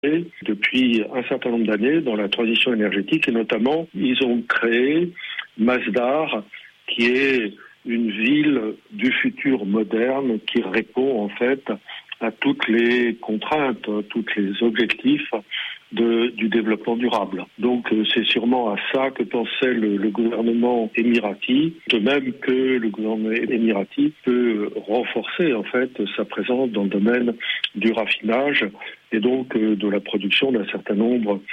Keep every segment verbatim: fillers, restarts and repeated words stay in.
depuis un certain nombre d'années dans la transition énergétique et notamment ils ont créé Masdar qui est une ville du futur moderne qui répond en fait à toutes les contraintes, à tous les objectifs de, du développement durable. Donc c'est sûrement à ça que pensait le, le gouvernement émirati, de même que le gouvernement émirati peut renforcer en fait sa présence dans le domaine du raffinage et donc euh, de la production d'un certain nombre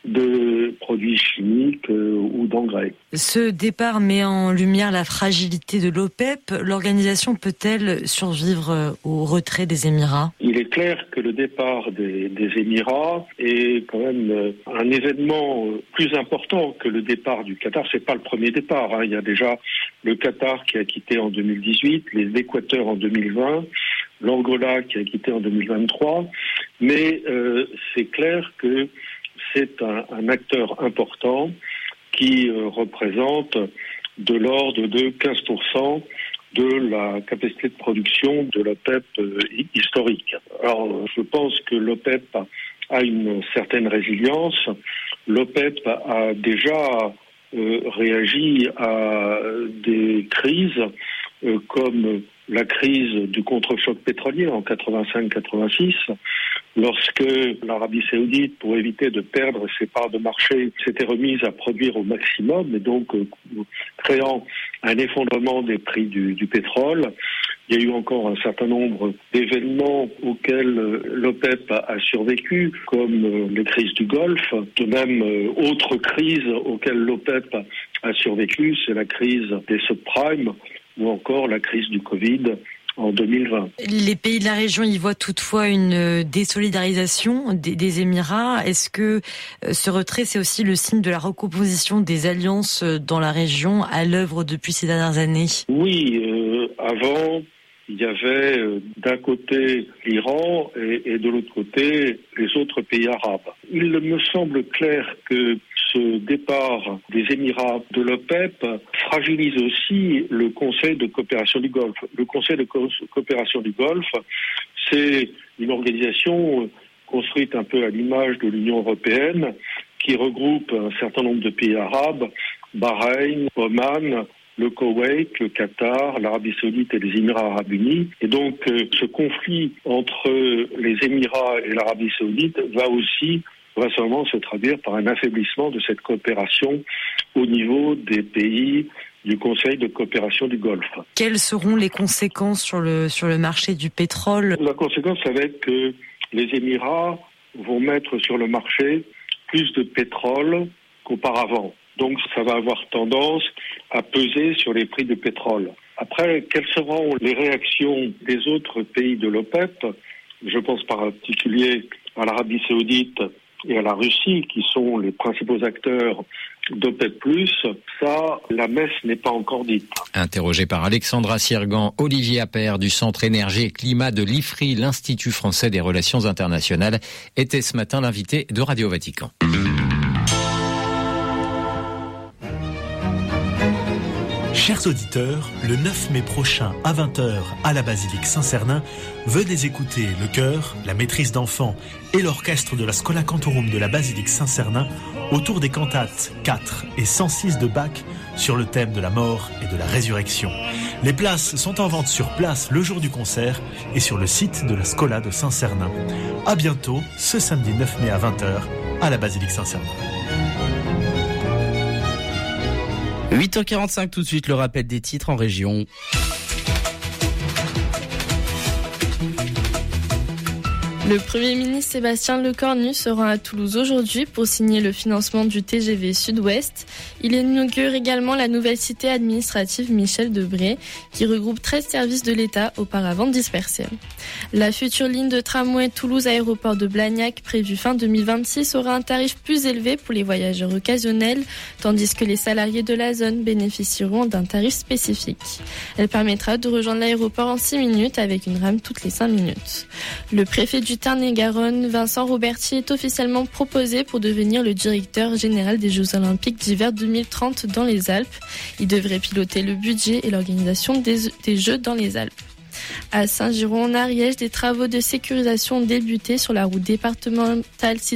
de produits chimiques euh, ou d'engrais. Ce départ met en lumière la fragilité de l'OPEP. L'organisation peut-elle survivre au retrait des Émirats ? Il est clair que le départ des, des Émirats est quand même un événement plus important que le départ du Qatar. C'est pas le premier départ, hein. Il y a déjà le Qatar qui a quitté en deux mille dix-huit, l'Équateur en deux mille vingt, l'Angola qui a quitté en deux mille vingt-trois. Mais euh, c'est clair que c'est un, un acteur important qui euh, représente de l'ordre de quinze pour cent de la capacité de production de l'OPEP euh, historique. Alors, je pense que l'OPEP a une certaine résilience. L'OPEP a déjà euh, réagi à des crises euh, comme la crise du contre-choc pétrolier en quatre-vingt-cinq quatre-vingt-six, lorsque l'Arabie Saoudite, pour éviter de perdre ses parts de marché, s'était remise à produire au maximum et donc euh, créant un effondrement des prix du, du pétrole. Il y a eu encore un certain nombre d'événements auxquels euh, l'OPEP a, a survécu, comme euh, les crises du Golfe. De même, euh, autre crise auxquelles l'OPEP a survécu, c'est la crise des subprimes, ou encore la crise du Covid en deux mille vingt. Les pays de la région y voient toutefois une désolidarisation des, des Émirats. Est-ce que ce retrait, c'est aussi le signe de la recomposition des alliances dans la région à l'œuvre depuis ces dernières années ? Oui, euh, avant, il y avait euh, d'un côté l'Iran et, et de l'autre côté les autres pays arabes. Il me semble clair que ce départ des Émirats de l'OPEP fragilise aussi le Conseil de coopération du Golfe. Le Conseil de co- coopération du Golfe, c'est une organisation construite un peu à l'image de l'Union européenne qui regroupe un certain nombre de pays arabes, Bahreïn, Oman, le Koweït, le Qatar, l'Arabie Saoudite et les Émirats Arabes Unis. Et donc, euh, ce conflit entre les Émirats et l'Arabie Saoudite va aussi va sûrement se traduire par un affaiblissement de cette coopération au niveau des pays du Conseil de coopération du Golfe. Quelles seront les conséquences sur le, sur le marché du pétrole ? La conséquence, ça va être que les Émirats vont mettre sur le marché plus de pétrole qu'auparavant. Donc, ça va avoir tendance à peser sur les prix du pétrole. Après, quelles seront les réactions des autres pays de l'OPEP ? Je pense par particulier à l'Arabie Saoudite et à la Russie, qui sont les principaux acteurs d'OPEP plus, ça, la messe n'est pas encore dite. Interrogé par Alexandra Sirgan, Olivier Appert du Centre Énergie et Climat de l'I F R I, l'Institut français des relations internationales, était ce matin l'invité de Radio Vatican. Chers auditeurs, le neuf mai prochain à vingt heures à la basilique Saint-Cernin, venez écouter le chœur, la maîtrise d'enfants et l'orchestre de la Schola Cantorum de la basilique Saint-Cernin autour des cantates quatre et cent six de Bach sur le thème de la mort et de la résurrection. Les places sont en vente sur place le jour du concert et sur le site de la Schola de Saint-Cernin. À bientôt, ce samedi neuf mai à vingt heures à la basilique Saint-Cernin. huit heures quarante-cinq, tout de suite le rappel des titres en région. Le Premier ministre Sébastien Lecornu se rend à Toulouse aujourd'hui pour signer le financement du T G V Sud-Ouest. Il inaugure également la nouvelle cité administrative Michel Debré, qui regroupe treize services de l'État auparavant dispersés. La future ligne de tramway Toulouse-Aéroport de Blagnac, prévue fin deux mille vingt-six, aura un tarif plus élevé pour les voyageurs occasionnels, tandis que les salariés de la zone bénéficieront d'un tarif spécifique. Elle permettra de rejoindre l'aéroport en six minutes avec une rame toutes les cinq minutes. Le préfet du Tarn-et-Garonne, Vincent Roberti, est officiellement proposé pour devenir le directeur général des Jeux Olympiques d'hiver deux mille trente dans les Alpes. Il devrait piloter le budget et l'organisation des, des Jeux dans les Alpes. À Saint-Giron, en Ariège, des travaux de sécurisation ont débuté sur la route départementale